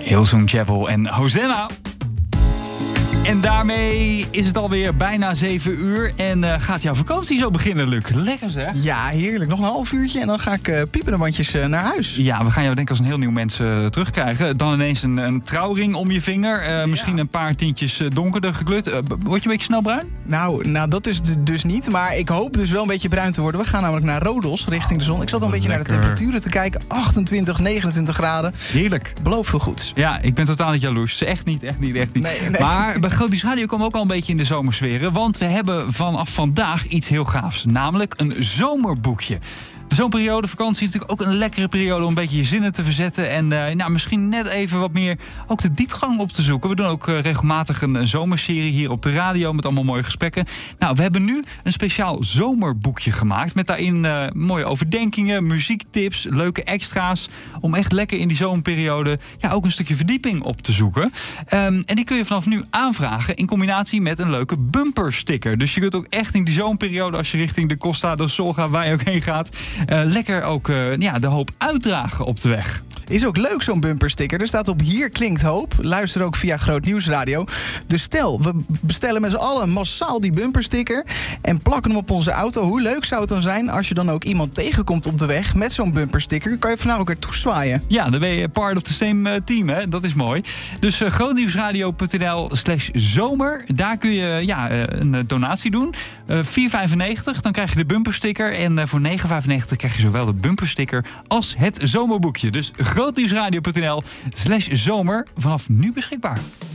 Hillsong Chapel en Hosanna. En daarmee is het alweer bijna 7 uur en gaat jouw vakantie zo beginnen, Luc. Lekker zeg. Ja, heerlijk. Nog een half uurtje en dan ga ik piepende bandjes naar huis. Ja, we gaan jou denk ik als een heel nieuw mens terugkrijgen. Dan ineens een trouwring om je vinger. Misschien een paar tientjes donkerder gekleurd. Word je een beetje snel bruin? Nou, dat is dus niet. Maar ik hoop dus wel een beetje bruin te worden. We gaan namelijk naar Rodos, richting de zon. Ik zat al een beetje naar de temperaturen te kijken. 28, 29 graden. Heerlijk. Beloof veel goeds. Ja, ik ben totaal niet jaloers. Echt niet. Nee. Maar bij Groot Nieuws Radio komen we ook al een beetje in de zomersferen. Want we hebben vanaf vandaag iets heel gaafs. Namelijk een zomerboekje. De zomerperiode, vakantie is natuurlijk ook een lekkere periode om een beetje je zinnen te verzetten. En misschien net even wat meer ook de diepgang op te zoeken. We doen ook regelmatig een zomerserie hier op de radio met allemaal mooie gesprekken. Nou, we hebben nu een speciaal zomerboekje gemaakt. Met daarin mooie overdenkingen, muziektips, leuke extra's. Om echt lekker in die zomerperiode ook een stukje verdieping op te zoeken. En die kun je vanaf nu aanvragen in combinatie met een leuke bumpersticker. Dus je kunt ook echt in die zomerperiode, als je richting de Costa del Sol gaat, waar je ook heen gaat, lekker ook de hoop uitdragen op de weg. Is ook leuk zo'n bumpersticker. Er staat op Hier klinkt hoop. Luister ook via Groot Nieuws Radio. Dus stel, we bestellen met z'n allen massaal die bumpersticker en plakken hem op onze auto. Hoe leuk zou het dan zijn als je dan ook iemand tegenkomt op de weg met zo'n bumpersticker? Kan je van elkaar toezwaaien. Ja, dan ben je part of the same team, hè? Dat is mooi. Dus grootnieuwsradio.nl/zomer. Daar kun je een donatie doen. $4,95, dan krijg je de bumpersticker. En voor $9,95 krijg je zowel de bumpersticker als het zomerboekje. Dus grootnieuwsradio.nl/zomer vanaf nu beschikbaar.